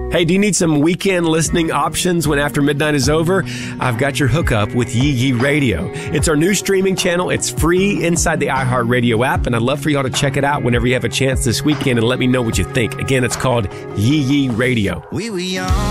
Hey, do you need some weekend listening options when after midnight is over? I've got your hookup with Yee Yee Radio. It's our new streaming channel. It's free inside the iHeartRadio app, and I'd love for y'all to check it out whenever you have a chance this weekend and let me know what you think. Again, it's called Yee Yee Radio. We were young.